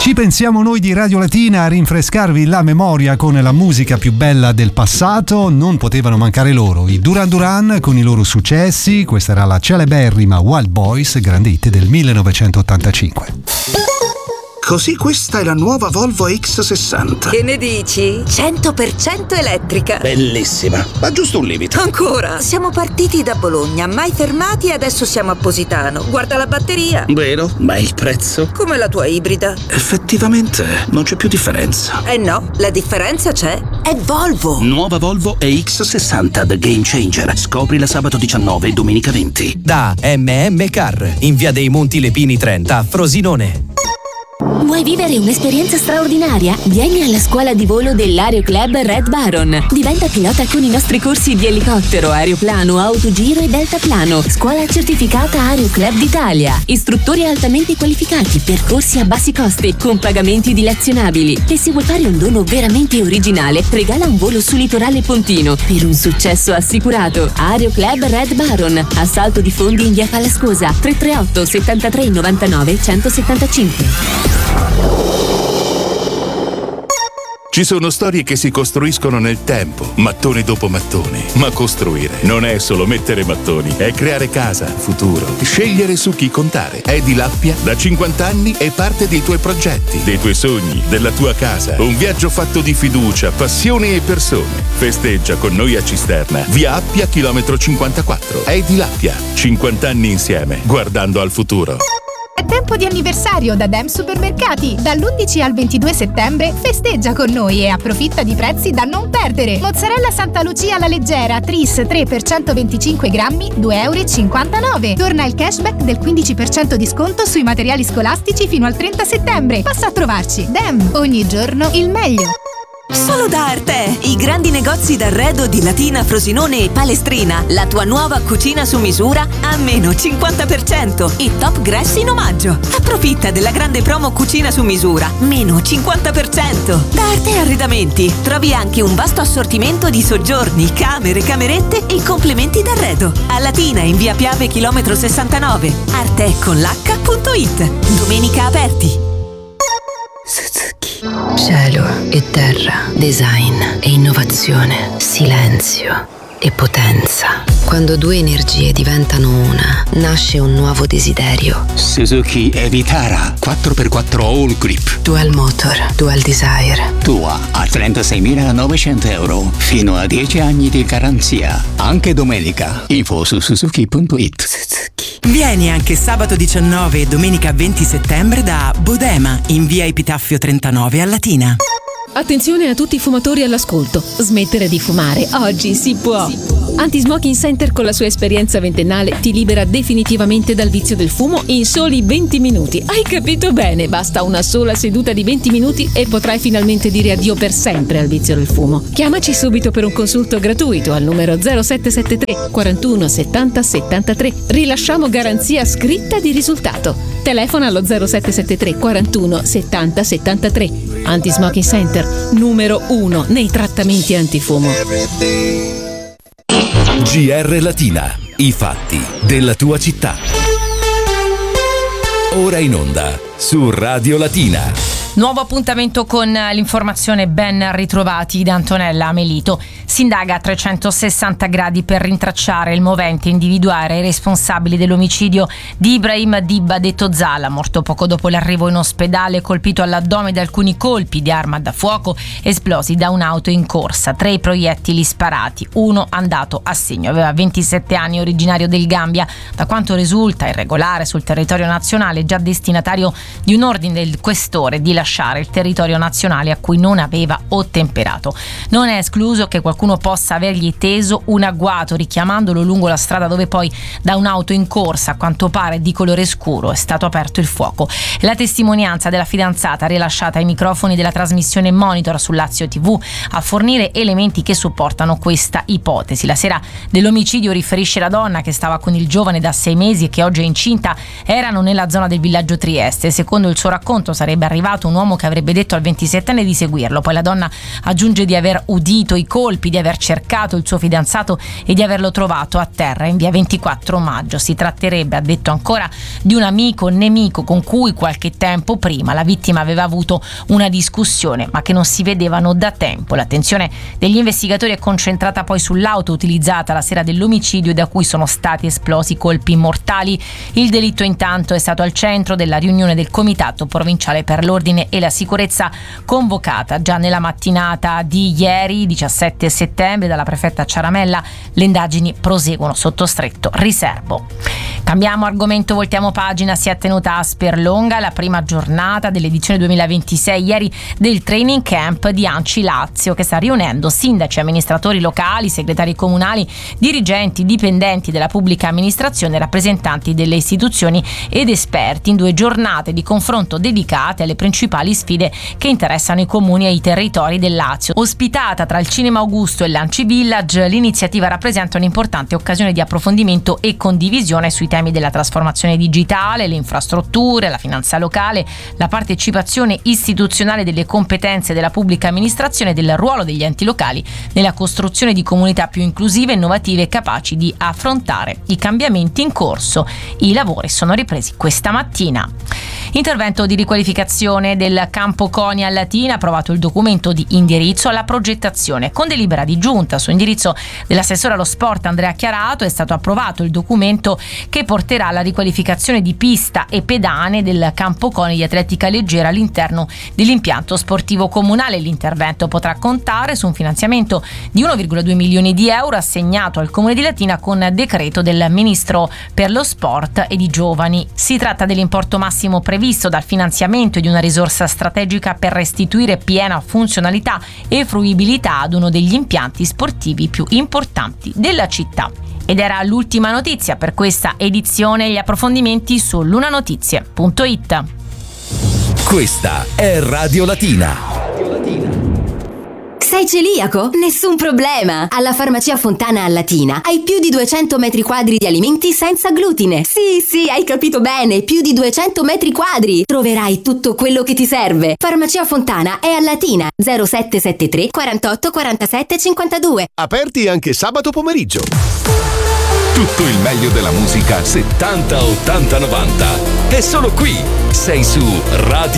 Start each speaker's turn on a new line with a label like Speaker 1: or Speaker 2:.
Speaker 1: Ci pensiamo noi di Radio Latina a rinfrescarvi la memoria con la musica più bella del passato. Non potevano mancare loro, i Duran Duran con i loro successi. Questa era la celeberrima Wild Boys, grande hit del 1985.
Speaker 2: Così questa è la nuova Volvo X60.
Speaker 3: Che ne dici? 100% elettrica.
Speaker 2: Bellissima, ma giusto un limite.
Speaker 3: Ancora? Siamo partiti da Bologna, mai fermati e adesso siamo a Positano. Guarda la batteria.
Speaker 2: Vero, ma il prezzo?
Speaker 3: Come la tua ibrida.
Speaker 2: Effettivamente non c'è più differenza.
Speaker 3: No, la differenza c'è. È Volvo.
Speaker 2: Nuova Volvo EX60 The Game Changer. Scoprila sabato 19 e domenica 20.
Speaker 4: Da Car, in via dei Monti Lepini 30, Frosinone.
Speaker 5: Vuoi vivere un'esperienza straordinaria? Vieni alla scuola di volo dell'Aero Club Red Baron. Diventa pilota con i nostri corsi di elicottero, aeroplano, autogiro e deltaplano. Scuola certificata Aero Club d'Italia. Istruttori altamente qualificati, percorsi a bassi costi, con pagamenti dilazionabili. E se vuoi fare un dono veramente originale, regala un volo su litorale pontino per un successo assicurato. Aero Club Red Baron. Assalto di fondi in via Fallascosa. 338 73 99 175.
Speaker 6: Ci sono storie che si costruiscono nel tempo, mattone dopo mattone. Ma costruire non è solo mettere mattoni, è creare casa, futuro, scegliere su chi contare. Edilappia da 50 anni è parte dei tuoi progetti, dei tuoi sogni, della tua casa. Un viaggio fatto di fiducia, passione e persone. Festeggia con noi a Cisterna, via Appia, chilometro 54. Edilappia, 50 anni insieme, guardando al futuro.
Speaker 7: È tempo di anniversario da Dem Supermercati. Dall'11 al 22 settembre festeggia con noi e approfitta di prezzi da non perdere. Mozzarella Santa Lucia alla leggera, Tris 3 per 125 grammi, 2,59 €. Torna il cashback del 15% di sconto sui materiali scolastici fino al 30 settembre. Passa a trovarci. Dem, ogni giorno il meglio.
Speaker 8: Solo da Arte, i grandi negozi d'arredo di Latina, Frosinone e Palestrina. La tua nuova cucina su misura a meno 50% e Top Grass in omaggio. Approfitta della grande promo cucina su misura, meno 50%. Da Arte Arredamenti trovi anche un vasto assortimento di soggiorni, camere, camerette e complementi d'arredo. A Latina in via Piave chilometro 69. arteconlh.it. Domenica aperti.
Speaker 9: Cielo e terra, design e innovazione, silenzio e potenza. Quando due energie diventano una, nasce un nuovo desiderio.
Speaker 10: Suzuki Evitara 4x4 All Grip.
Speaker 9: Dual Motor, Dual Desire.
Speaker 10: Tua a 36.900 € fino a 10 anni di garanzia. Anche domenica. Info su suzuki.it.
Speaker 11: Vieni anche sabato 19 e domenica 20 settembre da Bodema in via Epitaffio 39 a Latina.
Speaker 12: Attenzione a tutti i fumatori all'ascolto. Smettere di fumare oggi si può. Anti-Smoking Center con la sua esperienza ventennale ti libera definitivamente dal vizio del fumo in soli 20 minuti. Hai capito bene? Basta una sola seduta di 20 minuti e potrai finalmente dire addio per sempre al vizio del fumo. Chiamaci subito per un consulto gratuito al numero 0773 41 70 73. Rilasciamo garanzia scritta di risultato. Telefona allo 0773 41 70 73. Anti-Smoking Center, numero 1 nei trattamenti antifumo.
Speaker 13: GR Latina, i fatti della tua città. Ora in onda su Radio Latina.
Speaker 14: Nuovo appuntamento con l'informazione. Ben ritrovati da Antonella Amelito. Si indaga a 360 gradi per rintracciare il movente e individuare i responsabili dell'omicidio di Ibrahim Dibba detto Zala, morto poco dopo l'arrivo in ospedale, colpito all'addome da alcuni colpi di arma da fuoco esplosi da un'auto in corsa. 3 proiettili sparati, uno andato a segno. Aveva 27 anni, originario del Gambia. Da quanto risulta irregolare sul territorio nazionale, già destinatario di un ordine del questore di lasciare il territorio nazionale a cui non aveva ottemperato. Non è escluso che qualcuno possa avergli teso un agguato richiamandolo lungo la strada dove poi da un'auto in corsa, a quanto pare di colore scuro, è stato aperto il fuoco. La testimonianza della fidanzata rilasciata ai microfoni della trasmissione Monitor su Lazio TV a fornire elementi che supportano questa ipotesi. La sera dell'omicidio, riferisce la donna che stava con il giovane da 6 mesi e che oggi è incinta, erano nella zona del villaggio Trieste. Secondo il suo racconto sarebbe arrivato un uomo che avrebbe detto al 27enne di seguirlo. Poi la donna aggiunge di aver udito i colpi, di aver cercato il suo fidanzato e di averlo trovato a terra in via 24 maggio. Si tratterebbe, ha detto ancora, di un amico nemico con cui qualche tempo prima la vittima aveva avuto una discussione, ma che non si vedevano da tempo. L'attenzione degli investigatori è concentrata poi sull'auto utilizzata la sera dell'omicidio e da cui sono stati esplosi colpi mortali. Il delitto intanto è stato al centro della riunione del Comitato Provinciale per l'Ordine e la Sicurezza convocata già nella mattinata di ieri, 17 settembre, dalla prefetta Ciaramella. Le indagini proseguono sotto stretto riservo. Cambiamo argomento, voltiamo pagina. Si è tenuta a Sperlonga la prima giornata dell'edizione 2026 ieri del training camp di ANCI Lazio, che sta riunendo sindaci, amministratori locali, segretari comunali, dirigenti, dipendenti della pubblica amministrazione, rappresentanti delle istituzioni ed esperti in 2 giornate di confronto dedicate alle principali sfide che interessano i comuni e i territori del Lazio. Ospitata tra il Cinema Augusto e l'ANCI Village, l'iniziativa rappresenta un'importante occasione di approfondimento e condivisione sui temi della trasformazione digitale, le infrastrutture, la finanza locale, la partecipazione istituzionale delle competenze della pubblica amministrazione e del ruolo degli enti locali nella costruzione di comunità più inclusive, innovative e capaci di affrontare i cambiamenti in corso. I lavori sono ripresi questa mattina. Intervento di riqualificazione del campo CONI a Latina, approvato il documento di indirizzo alla progettazione. Con delibera di giunta su indirizzo dell'assessore allo sport Andrea Chiarato è stato approvato il documento che porterà alla riqualificazione di pista e pedane del campo CONI di atletica leggera all'interno dell'impianto sportivo comunale. L'intervento potrà contare su un finanziamento di 1,2 milioni di euro assegnato al Comune di Latina con decreto del Ministro per lo Sport e i Giovani. Si tratta dell'importo massimo previsto dal finanziamento di una risorsa strategica per restituire piena funzionalità e fruibilità ad uno degli impianti sportivi più importanti della città. Ed era l'ultima notizia per questa edizione. Gli approfondimenti su lunanotizie.it.
Speaker 13: Questa è Radio Latina.
Speaker 15: Sei celiaco? Nessun problema! Alla Farmacia Fontana a Latina hai più di 200 metri quadri di alimenti senza glutine. Sì, hai capito bene, più di 200 metri quadri! Troverai tutto quello che ti serve. Farmacia Fontana è a Latina, 0773 48 47 52.
Speaker 16: Aperti anche sabato pomeriggio.
Speaker 13: Tutto il meglio della musica 70, 80, 90. È solo qui. Sei su Radio